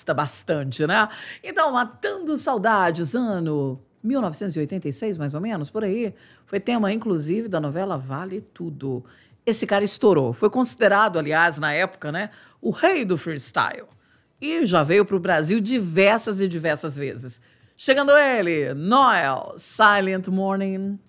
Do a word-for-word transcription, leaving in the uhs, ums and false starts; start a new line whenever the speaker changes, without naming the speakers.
gosta bastante, né? Então, Matando Saudades, ano mil novecentos e oitenta e seis, mais ou menos, por aí. Foi tema, inclusive, da novela Vale Tudo. Esse cara estourou. Foi considerado, aliás, na época, né, o rei do freestyle. E já veio para o Brasil diversas e diversas vezes. Chegando ele, Noel, Silent Morning.